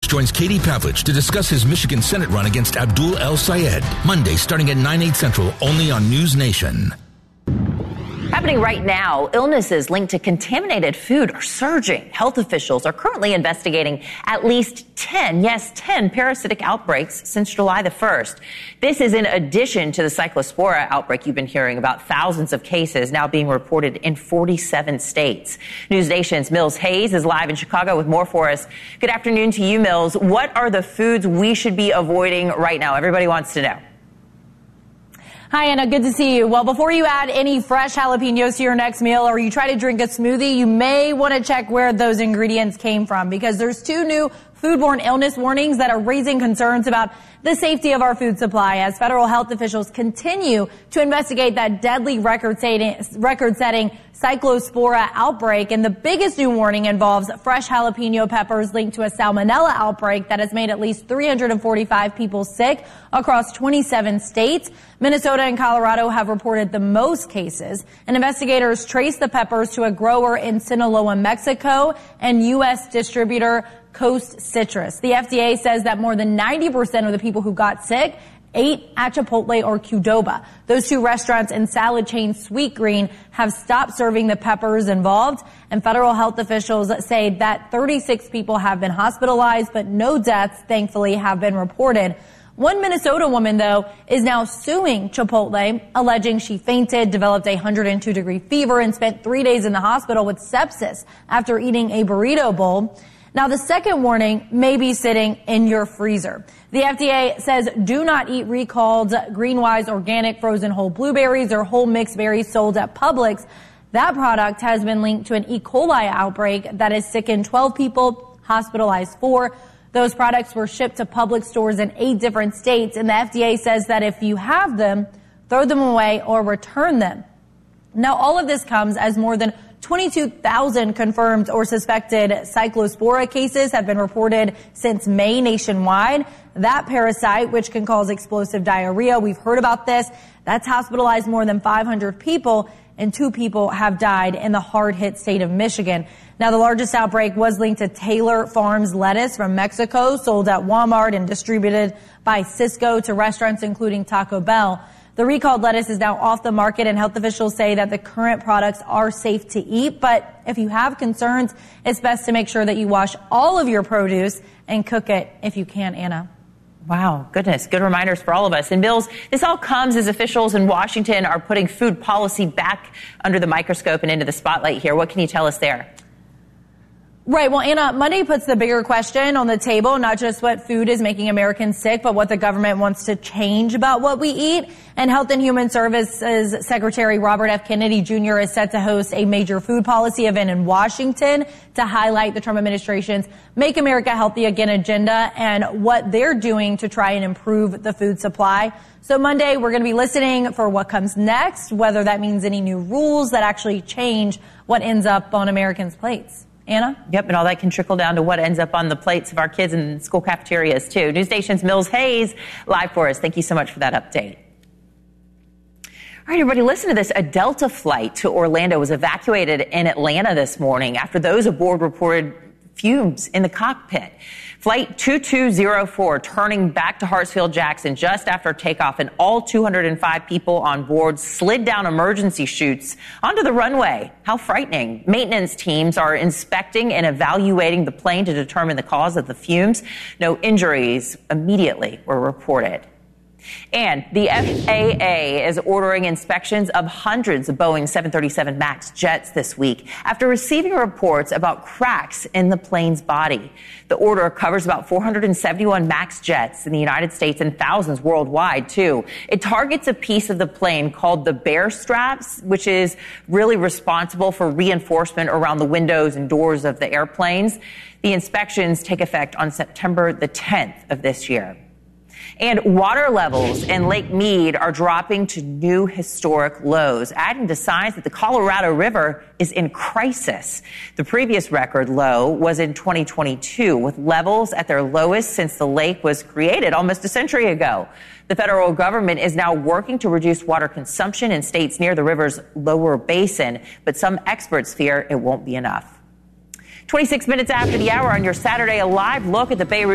joins Katie Pavlich to discuss his Michigan Senate run against Abdul El Sayed. Monday, starting at 9/8 Central, only on News Nation. Happening right now, illnesses linked to contaminated food are surging. Health officials are currently investigating at least 10 parasitic outbreaks since July the 1st. This is in addition to the Cyclospora outbreak you've been hearing about. Thousands of cases now being reported in 47 states. News Nation's Mills Hayes is live in Chicago with more for us. Good afternoon to you, Mills. What are the foods we should be avoiding right now? Everybody wants to know. Hi, Anna. Good to see you. Well, before you add any fresh jalapenos to your next meal or you try to drink a smoothie, you may want to check where those ingredients came from, because there's 2 new foodborne illness warnings that are raising concerns about the safety of our food supply as federal health officials continue to investigate that deadly record-setting Cyclospora outbreak. And the biggest new warning involves fresh jalapeno peppers linked to a salmonella outbreak that has made at least 345 people sick across 27 states. Minnesota and Colorado have reported the most cases, and investigators traced the peppers to a grower in Sinaloa, Mexico, and U.S. distributor Coast Citrus. The FDA says that more than 90% of the people who got sick ate at Chipotle or Qdoba. Those 2 restaurants and salad chain Sweetgreen have stopped serving the peppers involved, and federal health officials say that 36 people have been hospitalized, but no deaths, thankfully, have been reported. One Minnesota woman, though, is now suing Chipotle, alleging she fainted, developed a 102-degree fever, and spent 3 days in the hospital with sepsis after eating a burrito bowl. Now, the second warning may be sitting in your freezer. The FDA says do not eat recalled Greenwise organic frozen whole blueberries or whole mixed berries sold at Publix. That product has been linked to an E. coli outbreak that has sickened 12 people, hospitalized 4. Those products were shipped to Publix stores in 8 different states, and the FDA says that if you have them, throw them away or return them. Now, all of this comes as more than 22,000 confirmed or suspected Cyclospora cases have been reported since May nationwide. That parasite, which can cause explosive diarrhea, we've heard about this, that's hospitalized more than 500 people, and 2 people have died in the hard-hit state of Michigan. Now, the largest outbreak was linked to Taylor Farms lettuce from Mexico, sold at Walmart and distributed by Sysco to restaurants including Taco Bell. The recalled lettuce is now off the market, and health officials say that the current products are safe to eat. But if you have concerns, it's best to make sure that you wash all of your produce and cook it if you can, Anna. Wow, goodness. Good reminders for all of us. And Mills, this all comes as officials in Washington are putting food policy back under the microscope and into the spotlight here. What can you tell us there? Right. Well, Anna, Monday puts the bigger question on the table, not just what food is making Americans sick, but what the government wants to change about what we eat. And Health and Human Services Secretary Robert F. Kennedy Jr. is set to host a major food policy event in Washington to highlight the Trump administration's Make America Healthy Again agenda and what they're doing to try and improve the food supply. So Monday, we're going to be listening for what comes next, whether that means any new rules that actually change what ends up on Americans' plates. Anna? Yep, and all that can trickle down to what ends up on the plates of our kids in school cafeterias, too. News Nation's Mills Hayes live for us. Thank you so much for that update. All right, everybody, listen to this. A Delta flight to Orlando was evacuated in Atlanta this morning after those aboard reported fumes in the cockpit. Flight 2204 turning back to Hartsfield-Jackson just after takeoff, and all 205 people on board slid down emergency chutes onto the runway. How frightening. Maintenance teams are inspecting and evaluating the plane to determine the cause of the fumes. No injuries immediately were reported. And the FAA is ordering inspections of hundreds of Boeing 737 MAX jets this week after receiving reports about cracks in the plane's body. The order covers about 471 MAX jets in the United States and thousands worldwide, too. It targets a piece of the plane called the bear straps, which is really responsible for reinforcement around the windows and doors of the airplanes. The inspections take effect on September the 10th of this year. And water levels in Lake Mead are dropping to new historic lows, adding to signs that the Colorado River is in crisis. The previous record low was in 2022, with levels at their lowest since the lake was created almost a century ago. The federal government is now working to reduce water consumption in states near the river's lower basin, but some experts fear it won't be enough. 26 minutes after the hour on your Saturday, a live look at the Beirut